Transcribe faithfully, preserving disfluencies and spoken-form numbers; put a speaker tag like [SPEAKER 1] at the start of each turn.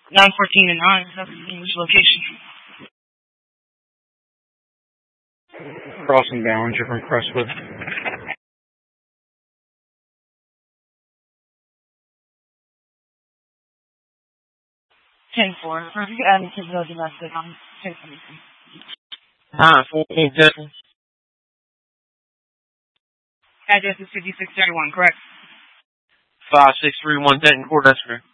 [SPEAKER 1] nine fourteen and nine, that's the English location.
[SPEAKER 2] Crossing Ballinger from Crestwood.
[SPEAKER 1] ten four. Perfect. Adding to the domestic on ten seventeen.
[SPEAKER 2] Ah, fourteen ten.
[SPEAKER 1] Address is fifty-six thirty-one, correct?
[SPEAKER 2] five six three one Denton Court, that's correct.